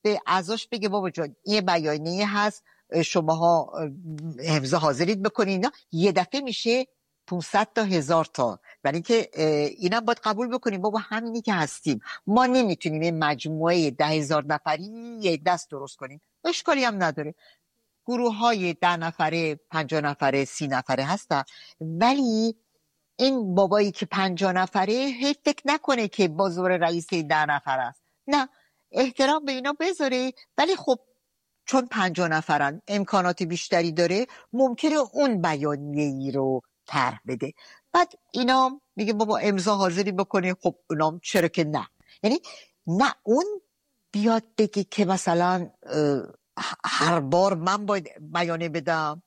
به اعضاش بگه بابا جان یه بیانیه هست، شماها حفظ حاضرید بکنین، نه یه دفعه میشه 500 تا 1000 تا. برای اینکه اینا باید قبول بکنیم بابا همینی که هستیم، ما نمیتونیم یه مجموعه 10,000 نفری یه دست درست کنیم، اشکالی هم نداره. گروه های 10 نفره 50 نفره 30 نفره هستن، ولی این بابایی که 50 نفره هی فکر نکنه که بازور رئیس 10 نفر است، نه احترام به اینا بذاره. ولی خب چون 50 نفرن امکانات بیشتری داره، ممکنه اون بیانیه‌ای رو طرح بده، بعد اینا میگه بابا امضا حاضری بکنی، خب اونام چرا که نه. یعنی نه اون بیاد بگه که مثلا هر بار من باید بیانیه بدم،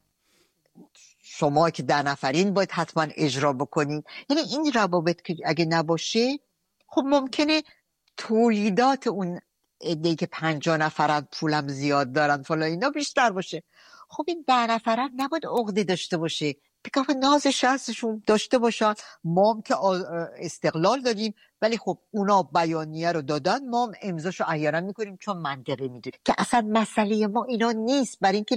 شما که 10 نفرین باید حتما اجرا بکنین. یعنی این روابط که اگه نباشه، خب ممکنه تولیدات اون عده‌ای که 50 نفرن پولم زیاد دارن فلا اینا بیشتر باشه. خب این 10 نفرن نباید عقده داشته باشه، بگه نازش هستشون داشته باشن، ما هم که استقلال داریم، ولی خب اونا بیانیه رو دادن، ما هم امضاشو احیانا میکنیم چون منطقه میدونیم که اصلا مسئله ما اینا نیست. برای اینکه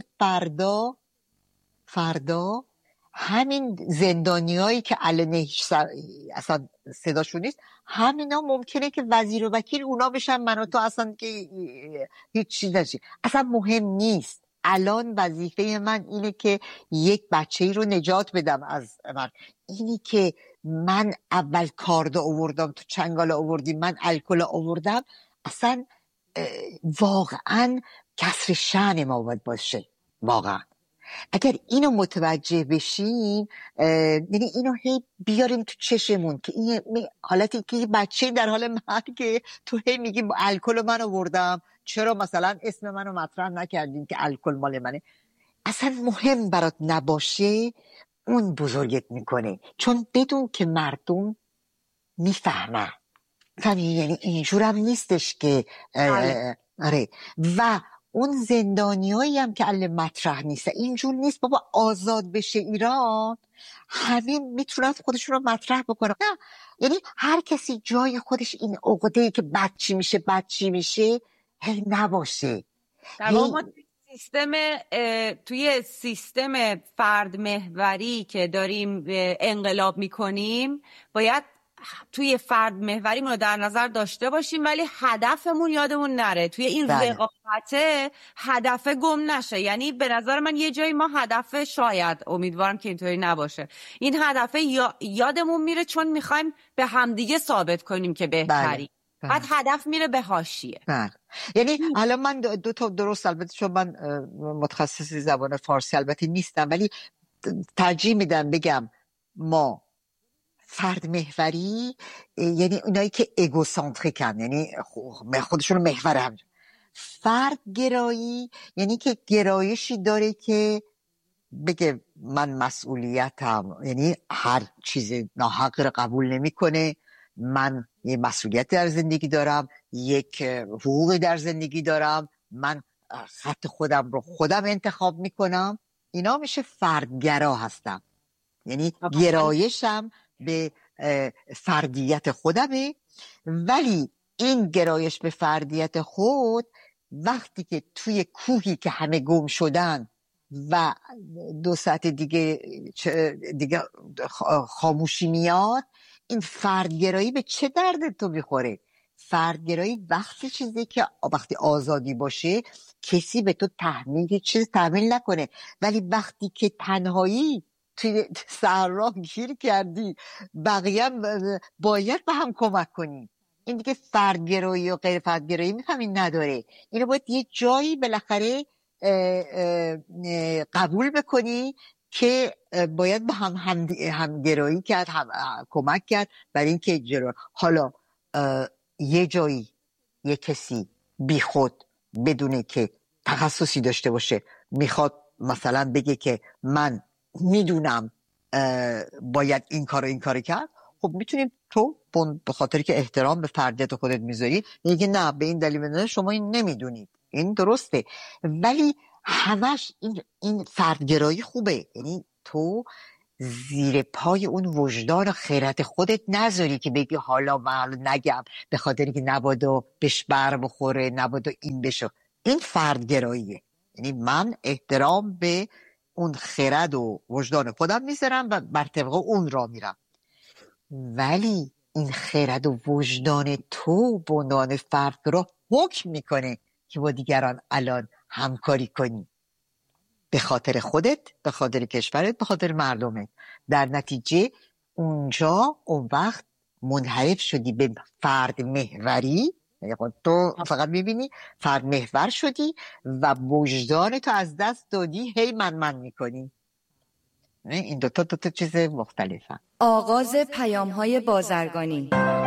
فردا همین زندانیایی که الان اصلا صداشون نیست، همینا ممکنه که وزیر و وکیل اونا بشن، من و تو اصلا که هیچ چیز نشی. اصلا مهم نیست. الان وظیفه من اینه که یک بچه‌ای رو نجات بدم از من، اینی که من اول کارد آوردم تو چنگال آوردی، من الکل آوردم، اصلا واقعا کسر شأن ما باید باشه. واقعا اگر اینو متوجه بشیم، یعنی اینو هی بیاریم تو چشمون که این حالتی که بچه در حال مرگه، تو هی میگی الکل من آوردم، چرا مثلا اسم منو مطرح نکردین که الکل مال منه. اصلا مهم برات نباشه، اون بزرگت میکنه، چون بدون که مردم میفهمن. یعنی اینجورم نیستش که آره. و اون زندانیایی هم که الان مطرح نیست، اینجور نیست بابا آزاد بشه ایران همه میتونن خودشون رو مطرح بکنن. نه، یعنی هر کسی جای خودش این عقده‌ای که بچی میشه هی نباشه. در واقع ما توی سیستم فرد محوری که داریم انقلاب میکنیم، باید توی فرد محوریمون رو در نظر داشته باشیم، ولی هدفمون یادمون نره. توی این رقابته هدف گم نشه. یعنی به نظر من یه جایی ما هدف، شاید امیدوارم که اینطوری نباشه، این هدف یادمون میره چون میخوایم به همدیگه ثابت کنیم که بهتری. بعد هدف میره به حاشیه. یعنی حالا من دو تا درست، البته چون من متخصص زبان فارسی البته نیستم، ولی ترجیح میدم بگم ما فرد محوری، یعنی اونایی که اگوسانتریکن، یعنی خودشون رو محور هم. فرد گرایی یعنی که گرایشی داره که بگه من مسئولیتم، یعنی هر چیز ناحق رو قبول نمیکنه، من یه مسئولیت در زندگی دارم، یک حقوقی در زندگی دارم، من خط خودم رو خودم انتخاب میکنم. اینا میشه فردگرا هستم، یعنی گرایشم به فردیت خودمه. ولی این گرایش به فردیت خود وقتی که توی کوهی که همه گم شدن و 2 ساعت دیگه خاموشی میاد، این فردگرایی به چه درد تو میخوره؟ فردگرایی وقتی چیزی که وقتی آزادی باشه کسی به تو تحمیل نکنه، ولی وقتی که تنهایی توی صحرا گیر کردی، بقیه باید به هم کمک کنی. این دیگه فردگرایی و غیر فردگرایی میفهمین نداره. اینو باید یه جایی بالاخره قبول بکنی که باید به همگرایی کرد، کمک کرد برای اینکه حالا یه جایی یه کسی بی خود بدونه که تخصصی داشته باشه میخواد مثلا بگه که من میدونم باید این کارو کرد، خب میتونیم تو به خاطر که احترام به فردیت خودت میذاری میگه نه به این دلیل شما این نمیدونید، این درسته. ولی همش این فردگرایی خوبه، یعنی تو زیر پای اون وجدان و خیرت خودت نذاری که بگی حالا من نگم به خاطر که نبادا بهش بر بخوره، نبادا این بشه. این فردگراییه. یعنی من احترام به اون خرد و وجدان خودم میذارم و بر طبق اون را میرم، ولی این خرد و وجدان تو به عنوان فرد رو حکم میکنه که با دیگران الان همکاری کنی، به خاطر خودت، به خاطر کشورت، به خاطر مردمت. در نتیجه اونجا اون وقت منحرف شدی به فرد محوری، یعنی تو فقط میبینی فرد محور شدی و وجدان تو از دست دادی، هی من میکنی. این دوتا چیز مختلفه. آغاز پیام‌های بازرگانی.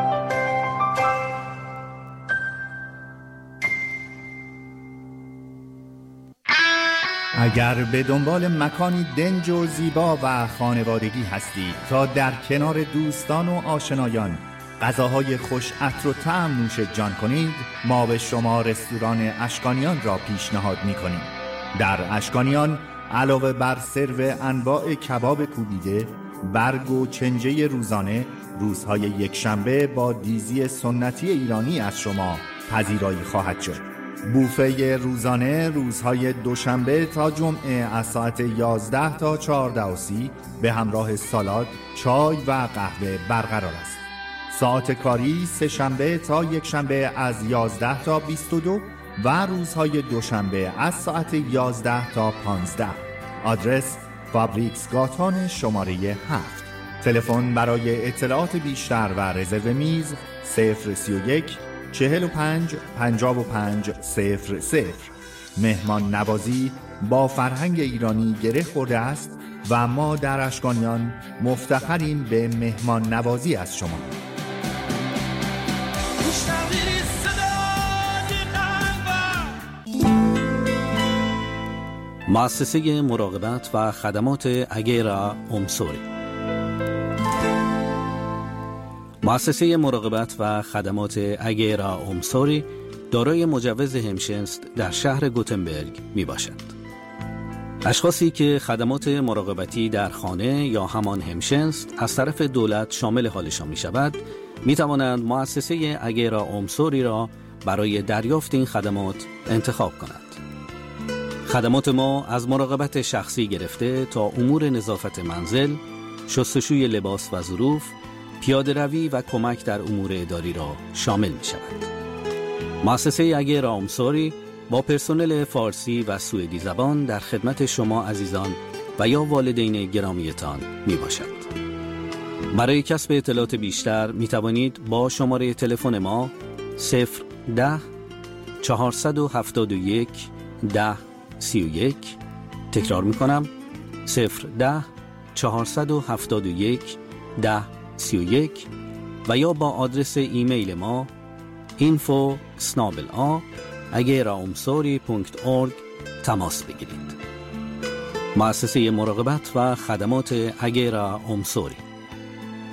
اگر به دنبال مکانی دنج و زیبا و خانوادگی هستید تا در کنار دوستان و آشنایان غذاهای خوش عطر و طعم نوش جان کنید، ما به شما رستوران اشکانیان را پیشنهاد می‌کنیم. در اشکانیان علاوه بر سرو انواع کباب کوبیده، برگ و چنجه روزانه، روزهای یکشنبه با دیزی سنتی ایرانی از شما پذیرایی خواهد شد. بوفه روزانه روزهای دوشنبه تا جمعه از ساعت 11 تا 14:30 به همراه سالاد، چای و قهوه برقرار است. ساعت کاری سه شنبه تا یک شنبه از 11 تا 22 و روزهای دوشنبه از ساعت 11 تا 15. آدرس فابریکس گاتان شماره 7. تلفن برای اطلاعات بیشتر و رزرو میز 031 45 55 00. مهمان نوازی با فرهنگ ایرانی گره خورده است و ما در اشکانیان مفتخریم به مهمان نوازی از شما. مؤسسه مراقبت و خدمات اگیرا اومسوری. مؤسسه مراقبت و خدمات اگیرا اومسوری دارای مجوز همشنست در شهر گوتنبرگ می باشد. اشخاصی که خدمات مراقبتی در خانه یا همان همشنست از طرف دولت شامل حالشان می شود، می توانند مؤسسه اگیرا اومسوری را برای دریافت این خدمات انتخاب کنند. خدمات ما از مراقبت شخصی گرفته تا امور نظافت منزل، شستشوی لباس و ظروف، پیاده روی و کمک در امور اداری را شامل می شود. مؤسسه اگیرا اومسوری با پرسنل فارسی و سوئدی زبان در خدمت شما عزیزان و یا والدین گرامیتان می باشد. برای کسب اطلاعات بیشتر می توانید با شماره تلفن ما 010 471 1031 تکرار می کنم 010 471 1031 و یا با آدرس ایمیل ما info@ageraomsori.org تماس بگیرید. مؤسسه مراقبت و خدمات اگیرا اومسوری.